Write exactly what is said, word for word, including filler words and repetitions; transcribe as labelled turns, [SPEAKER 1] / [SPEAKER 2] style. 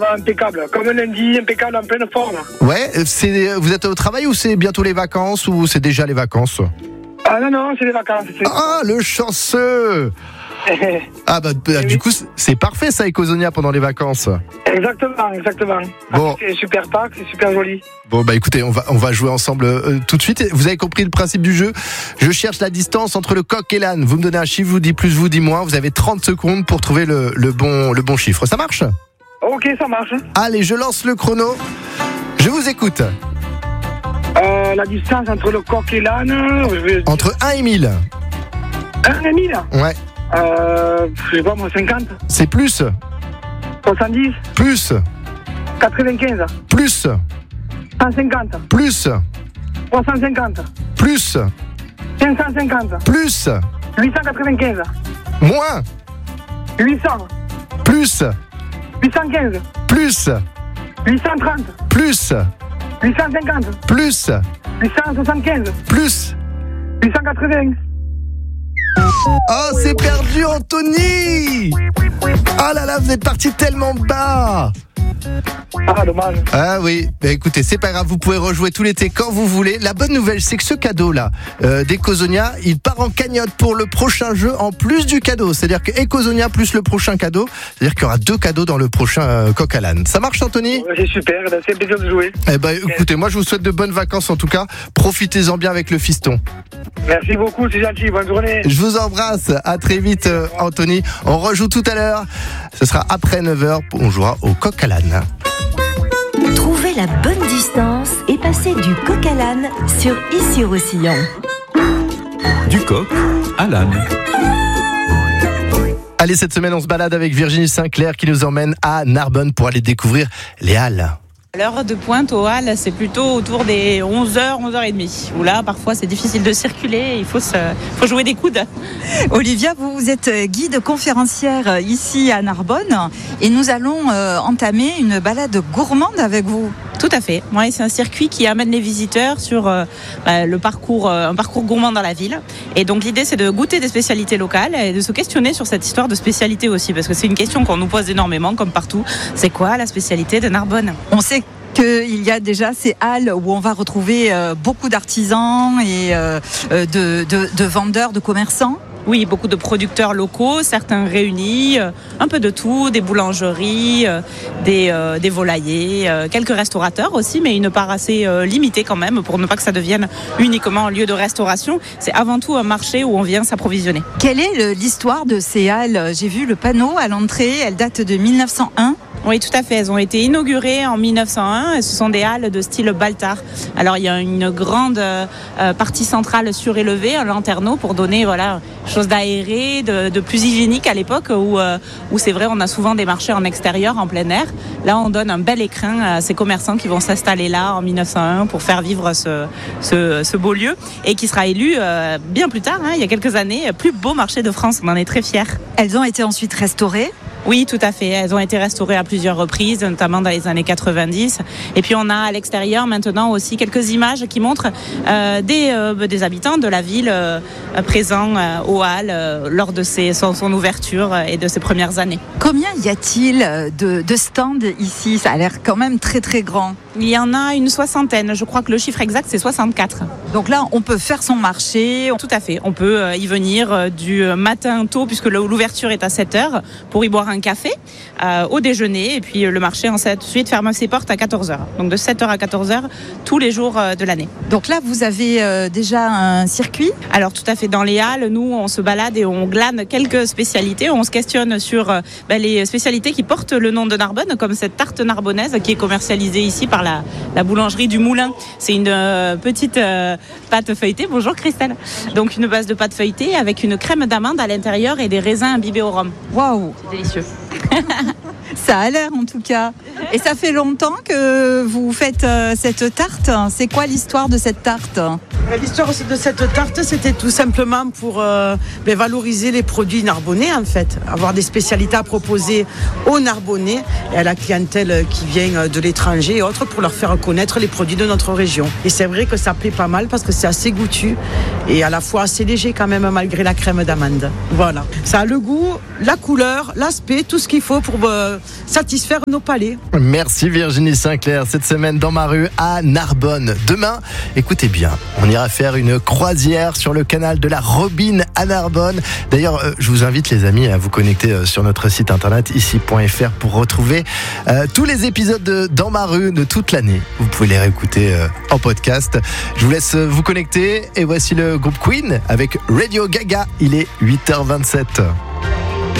[SPEAKER 1] Impeccable, comme lundi, impeccable en pleine forme.
[SPEAKER 2] Ouais, c'est, vous êtes au travail ou c'est bientôt les vacances ou c'est déjà les vacances?
[SPEAKER 1] Ah non, non, c'est les vacances. C'est...
[SPEAKER 2] Ah, le chanceux. Ah bah, bah du coup c'est parfait ça, Ecosonia pendant les vacances.
[SPEAKER 1] Exactement, exactement.
[SPEAKER 2] Bon.
[SPEAKER 1] C'est super parc, c'est super joli.
[SPEAKER 2] Bon bah écoutez, on va on va jouer ensemble euh, tout de suite. Vous avez compris le principe du jeu. Je cherche la distance entre le coq et l'âne. Vous me donnez un chiffre, je vous dis plus, je vous dis moins. Vous avez trente secondes pour trouver le, le bon le bon chiffre. Ça marche?
[SPEAKER 1] Ok, ça marche.
[SPEAKER 2] Allez, je lance le chrono. Je vous écoute.
[SPEAKER 1] Euh, la distance entre le coq et l'âne. Vais...
[SPEAKER 2] Entre un et mille.
[SPEAKER 1] un et mille.
[SPEAKER 2] Ouais.
[SPEAKER 1] Euh, je sais pas moi, cinquante.
[SPEAKER 2] C'est plus.
[SPEAKER 1] soixante-dix.
[SPEAKER 2] Plus.
[SPEAKER 1] quatre-vingt-quinze.
[SPEAKER 2] Plus.
[SPEAKER 1] cent cinquante.
[SPEAKER 2] Plus.
[SPEAKER 1] trois cent cinquante.
[SPEAKER 2] Plus.
[SPEAKER 1] cinq cent cinquante.
[SPEAKER 2] Plus.
[SPEAKER 1] huit cent quatre-vingt-quinze.
[SPEAKER 2] Moins.
[SPEAKER 1] huit cents.
[SPEAKER 2] Plus.
[SPEAKER 1] huit cent quinze.
[SPEAKER 2] Plus.
[SPEAKER 1] huit cent trente.
[SPEAKER 2] Plus.
[SPEAKER 1] huit cent cinquante.
[SPEAKER 2] Plus.
[SPEAKER 1] huit cent soixante-quinze.
[SPEAKER 2] Plus.
[SPEAKER 1] huit cent quatre-vingts.
[SPEAKER 2] Oh, c'est perdu, Anthony! Ah là là, vous êtes parti tellement bas!
[SPEAKER 1] Ah, dommage.
[SPEAKER 2] Ah oui, bah écoutez, c'est pas grave, vous pouvez rejouer tout l'été quand vous voulez. La bonne nouvelle, c'est que ce cadeau-là, euh, d'Ecosonia, il part en cagnotte pour le prochain jeu en plus du cadeau. C'est-à-dire que Ecosonia plus le prochain cadeau, c'est-à-dire qu'il y aura deux cadeaux dans le prochain euh, coq à l'âne. Ça marche, Anthony?
[SPEAKER 1] C'est super, c'est un plaisir de jouer.
[SPEAKER 2] Eh ben, écoutez, moi je vous souhaite de bonnes vacances en tout cas. Profitez-en bien avec le fiston.
[SPEAKER 1] Merci beaucoup, c'est gentil, bonne journée.
[SPEAKER 2] Je vous embrasse, à très vite, euh, Anthony. On rejoue tout à l'heure. Ce sera après neuf heures, on jouera au coq à l'âne.
[SPEAKER 3] Trouvez la bonne distance et passez du coq à l'âne sur Issy-Roussillon.
[SPEAKER 4] Du coq à l'âne.
[SPEAKER 2] Allez, cette semaine, on se balade avec Virginie Sinclair qui nous emmène à Narbonne pour aller découvrir les halles.
[SPEAKER 5] L'heure de pointe aux halles, c'est plutôt autour des onze heures, onze heures trente. Où là, parfois, c'est difficile de circuler, il faut, se, faut jouer des coudes.
[SPEAKER 6] Olivia, vous êtes guide conférencière ici à Narbonne et nous allons euh, entamer une balade gourmande avec vous.
[SPEAKER 5] Tout à fait. Ouais, c'est un circuit qui amène les visiteurs sur euh, bah, le parcours, euh, un parcours gourmand dans la ville. Et donc l'idée, c'est de goûter des spécialités locales et de se questionner sur cette histoire de spécialité aussi, parce que c'est une question qu'on nous pose énormément, comme partout. C'est quoi la spécialité de Narbonne ?
[SPEAKER 6] On sait qu'il y a déjà ces halles où on va retrouver euh, beaucoup d'artisans et euh, de, de, de vendeurs, de commerçants.
[SPEAKER 5] Oui, beaucoup de producteurs locaux, certains réunis, euh, un peu de tout, des boulangeries, euh, des, euh, des volaillers, euh, quelques restaurateurs aussi, mais une part assez euh, limitée quand même pour ne pas que ça devienne uniquement un lieu de restauration. C'est avant tout un marché où on vient s'approvisionner.
[SPEAKER 6] Quelle est le, l'histoire de ces halles ? J'ai vu le panneau à l'entrée, elle date de mille neuf cent un.
[SPEAKER 5] Oui, tout à fait. Elles ont été inaugurées en mille neuf cent un et ce sont des halles de style Baltard. Alors, il y a une grande euh, partie centrale surélevée, un lanterneau pour donner voilà, chose d'aéré, de, de plus hygiénique à l'époque où, euh, où c'est vrai, on a souvent des marchés en extérieur, en plein air. Là, on donne un bel écrin à ces commerçants qui vont s'installer là en mille neuf cent un pour faire vivre ce, ce, ce beau lieu et qui sera élu euh, bien plus tard, hein, il y a quelques années, plus beau marché de France. On en est très fiers.
[SPEAKER 6] Elles ont été ensuite restaurées.
[SPEAKER 5] Oui, tout à fait. Elles ont été restaurées à plusieurs reprises, notamment dans les années quatre-vingt-dix. Et puis on a à l'extérieur maintenant aussi quelques images qui montrent euh, des, euh, des habitants de la ville euh, présents euh, aux halles euh, lors de ses, son, son ouverture et de ses premières années.
[SPEAKER 6] Combien y a-t-il de, de stands ici ? Ça a l'air quand même très très grand.
[SPEAKER 5] Il y en a une soixantaine. Je crois que le chiffre exact, c'est soixante-quatre.
[SPEAKER 6] Donc là, on peut faire son marché.
[SPEAKER 5] Tout à fait. On peut y venir du matin tôt, puisque l'ouverture est à sept heures, pour y boire un café euh, au déjeuner. Et puis le marché, ensuite, ferme ses portes à quatorze heures. Donc de sept heures à quatorze heures, tous les jours de l'année.
[SPEAKER 6] Donc là, vous avez euh, déjà un circuit ?
[SPEAKER 5] Alors tout à fait. Dans les halles, nous, on se balade et on glane quelques spécialités. On se questionne sur euh, ben, les spécialités qui portent le nom de Narbonne, comme cette tarte narbonnaise qui est commercialisée ici par La, la boulangerie du Moulin. C'est une euh, petite euh, pâte feuilletée. Bonjour Christelle. Donc une base de pâte feuilletée avec une crème d'amande à l'intérieur et des raisins imbibés au rhum.
[SPEAKER 6] Waouh,
[SPEAKER 5] c'est délicieux.
[SPEAKER 6] Ça a l'air en tout cas. Et ça fait longtemps que vous faites euh, cette tarte. C'est quoi l'histoire de cette tarte ?
[SPEAKER 7] L'histoire de cette tarte, c'était tout simplement pour euh, ben, valoriser les produits narbonnais en fait. Avoir des spécialités à proposer aux Narbonnais et à la clientèle qui vient de l'étranger et autres pour leur faire connaître les produits de notre région. Et c'est vrai que ça plaît pas mal parce que c'est assez goûtu et à la fois assez léger quand même malgré la crème d'amande. Voilà. Ça a le goût, la couleur, l'aspect, tout ce qu'il faut pour euh, satisfaire nos palais.
[SPEAKER 2] Merci Virginie Sinclair, cette semaine dans ma rue à Narbonne. Demain, écoutez bien, on ira faire une croisière sur le canal de la Robine à Narbonne. D'ailleurs, euh, je vous invite les amis à vous connecter euh, sur notre site internet ici point f r pour retrouver euh, tous les épisodes de Dans ma rue de toute l'année. Vous pouvez les réécouter euh, en podcast. Je vous laisse euh, vous connecter et voici le groupe Queen avec Radio Gaga. Il est huit heures vingt-sept.